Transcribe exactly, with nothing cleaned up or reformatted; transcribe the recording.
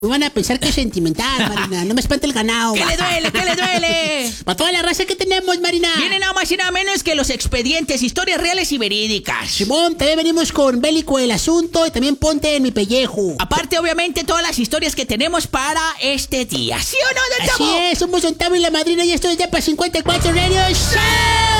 Van a pensar que es sentimental, Marina. No me espante el ganado. ¿Qué le duele? ¿Qué le duele? Para toda la raza que tenemos, Marina. Viene nada más y nada menos que los expedientes, historias reales y verídicas. Simón, también venimos con bélico el asunto y también ponte en mi pellejo. Aparte, obviamente, todas las historias que tenemos para este día. ¿Sí o no, Don Tavo? Así es, somos Don Tavo y la madrina y esto es ya para cincuenta y cuatro radios. ¡Sí!